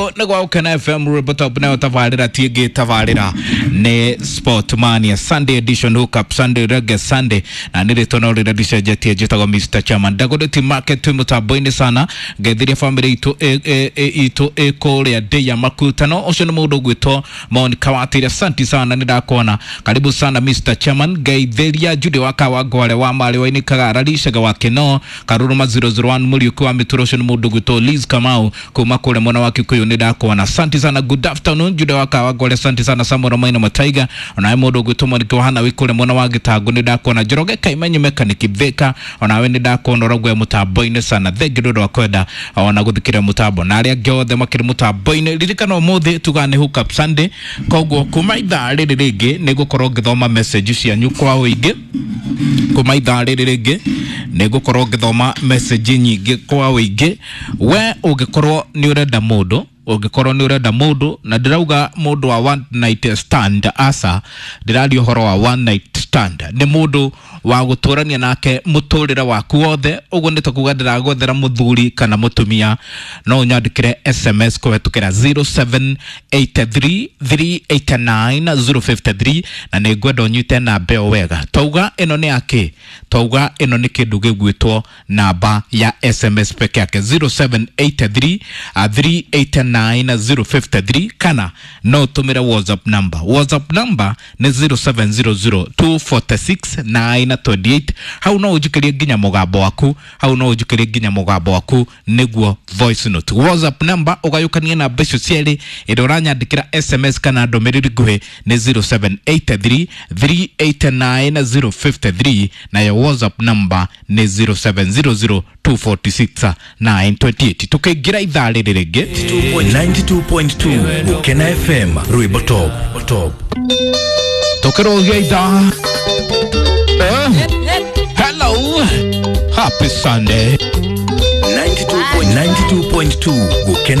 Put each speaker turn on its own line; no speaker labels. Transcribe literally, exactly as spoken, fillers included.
Nagwa ukana F M Rubotop na utavalira tiege tavalira ne Sportmania Sunday edition hookup Sunday reggae Sunday na nile tonori radisha jetia jitago Mister Chairman dagode ti market tu mutaboini sana gedhiria family ito e, e, e, ito e kore ya day ya makutano oshono mudo gwito maoni kawatiri santi sana nida kuona karibu sana Mister Chairman gedhiria jude waka wagwale wa mali wa inikaga radisha wake no karuruma zero zero one muri ukuwa mituroshono mudo gwito Liz Kamau kumakule mwana waki kuyo nida kuona santi sana. Good afternoon jude waka wagwale santi sana Samora Maina Mataiga onawe mudo gwito mwana hana wikule mwana wagitago nida kuona Joroge kaimenye mekaniki veka onawe nida kuona rogwe mutaboine sana thegidodo wakweda wana guthikira mutabo na aria giothe makiri mutaboine ririkana umuthi tugane hookup Sunday koguo kuma ithaa riri ringi nigukorwo ngithoma message cianyu kwa uingi kuma ithaa riri ringi nigukorwo ngithoma message nyingi kwa uingi we ugikorwo ni urenda mundu ugikorwo ni urenda mundu na ndirauga mundu wa one night stand asa ndirari uhoro wa one night stand ni mundu wa guturania nake muturira waku wothe uguo ni tukuga ndiragothera muthuri kana mutumia no nyandikire S M S kuhetukira zero seven eight three three eight nine zero five three na ningwenda unyite namba yo wega tauga ino ni ake tauga ino ni kindu gigwitwo namba ya S M S peke yake zero seven eight three three eight nine zero five three kana no tumira WhatsApp number WhatsApp number ni zero seven zero zero two four six nine two eight hau no ujukirie ginya mugambo waku hau no ujukirie ginya mugambo waku niguo voice note WhatsApp number ugayukania na besho cieri idoranya ndikira S M S kana ndomeriri guhe ni zero seven eight three three eight nine zero five three na ya WhatsApp number ni zero seven zero zero two four six nine two eight tukigira ithaa riri ringi
ninety-two point two Ukena F M Rubotop top
tokero ithaa. Hello, happy Sunday.
ninety-two point two Ukena